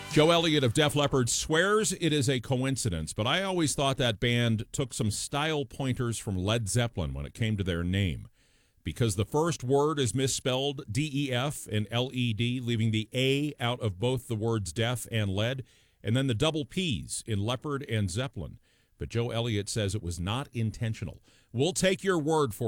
Joe Elliott of Def Leppard swears it is a coincidence, but I always thought that band took some style pointers from Led Zeppelin when it came to their name, because the first word is misspelled DEF and LED, leaving the A out of both the words deaf and lead, and then the double P's in Leopard and Zeppelin. But Joe Elliott says it was not intentional. We'll take your word for